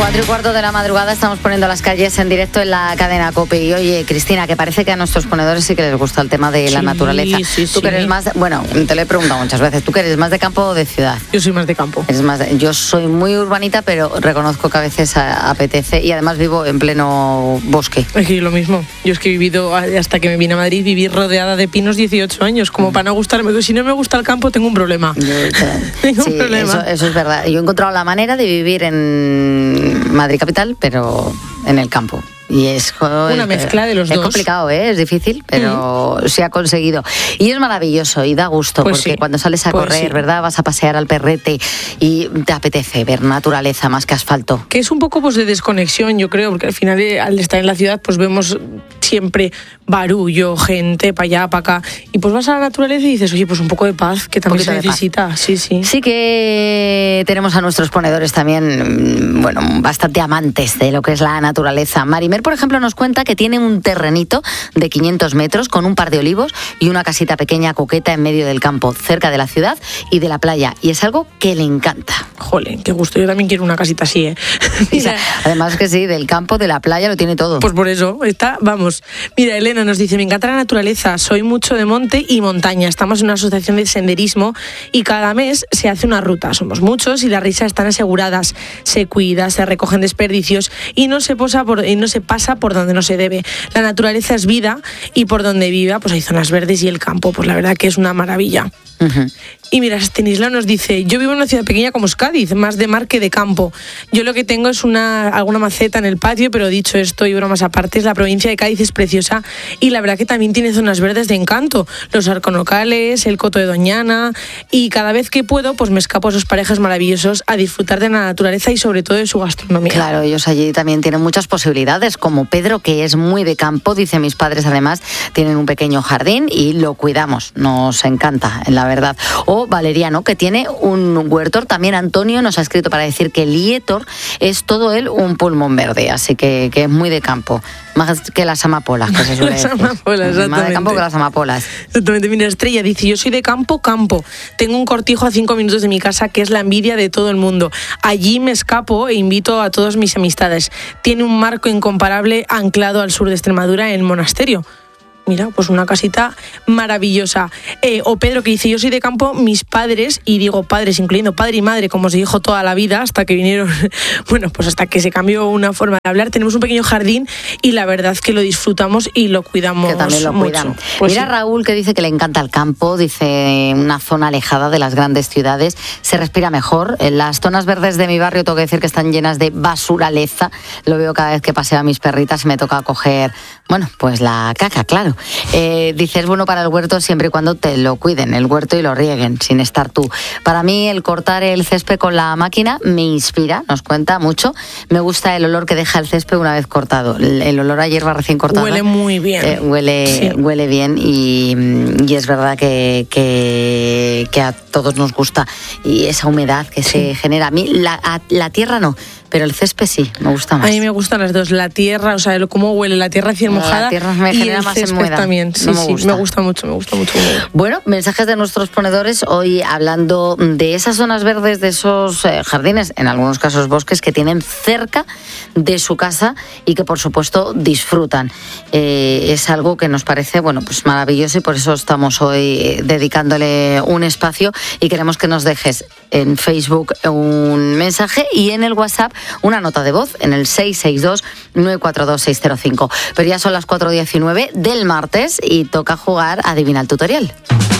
4:15 de la madrugada estamos poniendo las calles en directo en la cadena COPE. Y oye, Cristina, que parece que a nuestros ponedores sí que les gusta el tema de la naturaleza. Tú que eres más, bueno, te lo he preguntado muchas veces, ¿tú que eres más de campo o de ciudad? Yo soy más de campo. Yo soy muy urbanita, pero reconozco que a veces apetece, y además vivo en pleno bosque. Es que yo lo mismo. Yo es que he vivido, hasta que me vine a Madrid, viví rodeada de pinos 18 años, como para no gustarme. Si no me gusta el campo, tengo un problema. Tengo un problema. Eso es verdad. Yo he encontrado la manera de vivir en Madrid capital, pero en el campo. Y es una mezcla de los dos. Es complicado, es difícil, pero se ha conseguido. Y es maravilloso y da gusto, pues porque cuando sales a correr, ¿verdad? Vas a pasear al perrete y te apetece ver naturaleza más que asfalto. Que es un poco de desconexión, yo creo, porque al final al estar en la ciudad pues vemos siempre barullo, gente para allá, para acá, y pues vas a la naturaleza y dices, oye, pues un poco de paz, que también se necesita. Sí. Sí que tenemos a nuestros ponedores también, bueno, bastante amantes de lo que es la naturaleza. Marimer, por ejemplo, nos cuenta que tiene un terrenito de 500 metros con un par de olivos y una casita pequeña coqueta en medio del campo, cerca de la ciudad y de la playa, y es algo que le encanta. Jolín, qué gusto, yo también quiero una casita así, ¿eh? Mira, además que sí, del campo, de la playa, lo tiene todo. Pues por eso, vamos. Mira, Elena nos dice, me encanta la naturaleza, soy mucho de monte y montaña, estamos en una asociación de senderismo y cada mes se hace una ruta, somos muchos y las risas están aseguradas, se cuida, se recogen desperdicios y no se pasa por donde no se debe. La naturaleza es vida y por donde viva pues hay zonas verdes y el campo, pues la verdad que es una maravilla. Uh-huh. Y mira, Stanislao nos dice, yo vivo en una ciudad pequeña como es Cádiz, más de mar que de campo. Yo lo que tengo es alguna maceta en el patio, pero dicho esto y bromas aparte, la provincia de Cádiz es preciosa y la verdad que también tiene zonas verdes de encanto, los arconocales, el Coto de Doñana, y cada vez que puedo pues me escapo a esos parajes maravillosos a disfrutar de la naturaleza y sobre todo de su gastronomía. Claro, ellos allí también tienen muchas posibilidades, como Pedro, que es muy de campo, dice, mis padres además tienen un pequeño jardín y lo cuidamos, nos encanta, la verdad. O Valeriano, que tiene un huertor. También Antonio nos ha escrito para decir que Lietor es todo él un pulmón verde, así que es muy de campo, más que las amapolas, que se suele decir. Más de campo que las amapolas. Exactamente. Mira, Estrella dice, yo soy de campo. Tengo un cortijo a 5 minutos de mi casa que es la envidia de todo el mundo. Allí me escapo e invito a todas mis amistades. Tiene un marco incomparable anclado al sur de Extremadura en el monasterio. Mira, pues una casita maravillosa. O Pedro, que dice, yo soy de campo, mis padres, y digo padres, incluyendo padre y madre, como se dijo toda la vida, hasta que vinieron, bueno, pues hasta que se cambió una forma de hablar, tenemos un pequeño jardín y la verdad es que lo disfrutamos y lo cuidamos. Que también lo cuidan. Mucho. Pues mira, sí. Raúl, que dice que le encanta el campo, dice, una zona alejada de las grandes ciudades, se respira mejor. En las zonas verdes de mi barrio tengo que decir que están llenas de basuraleza, lo veo cada vez que paseo a mis perritas y me toca coger, bueno, pues la caca, claro. Dice, es bueno para el huerto siempre y cuando te lo cuiden, el huerto, y lo rieguen, sin estar tú. Para mí, el cortar el césped con la máquina me inspira, nos cuenta mucho. Me gusta el olor que deja el césped una vez cortado, el olor a hierba recién cortada. Huele muy bien. Huele bien y es verdad que a todos nos gusta. Y esa humedad que se genera. A mí la tierra no, pero el césped sí, me gusta más. A mí me gustan las dos, la tierra, o sea, cómo huele la tierra recién mojada. La tierra me genera y más el césped también. Sí, no me gusta mucho. Bueno, mensajes de nuestros ponedores hoy hablando de esas zonas verdes, de esos jardines, en algunos casos bosques, que tienen cerca de su casa y que por supuesto disfrutan. Es algo que nos parece, bueno, pues maravilloso, y por eso estamos hoy dedicándole un espacio, y queremos que nos dejes en Facebook un mensaje y en el WhatsApp una nota de voz en el 662-942-605. Pero ya son las 4:19 del martes y toca jugar a Adivina el Tutorial.